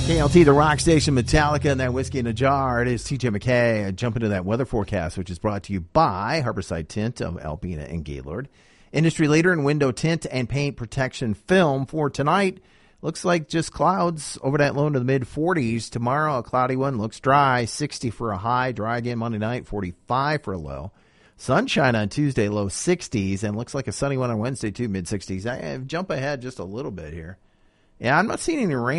KLT, the rock station, Metallica, and that whiskey in a jar. It is TJ McKay. Jump into that weather forecast, which is brought to you by Harborside Tint of Alpena and Gaylord. Industry leader in window tint and paint protection film for tonight. Looks like just clouds over that low to the mid-40s. Tomorrow, a cloudy one. Looks dry. 60 for a high. Dry again Monday night. 45 for a low. Sunshine on Tuesday, low 60s. And looks like a sunny one on Wednesday, too, mid-60s. I jump ahead just a little bit here. Yeah, I'm not seeing any rain.